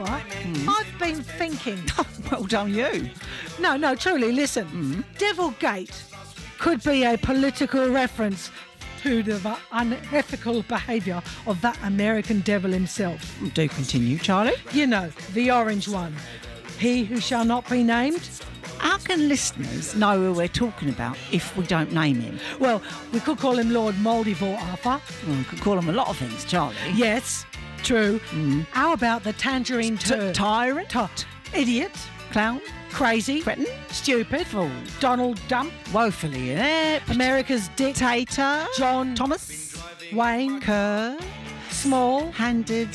Arthur, I've been thinking. Well done you. No, truly, listen. Devilgate could be a political reference to the unethical behaviour of that American devil himself. Do continue, Charlie. You know, the orange one. He who shall not be named. How can listeners know who we're talking about if we don't name him? Well, we could call him Lord Mouldyville, Arthur. Well, we could call him a lot of things, Charlie. Yes, true. How about the tangerine turd? Tyrant. Tot. Idiot. Clown. Crazy. Cretin. Stupid. Fool. Donald Dump. Woefully inept. America's dictator. John. John. Thomas. Wayne. Kerr. Small. Handed.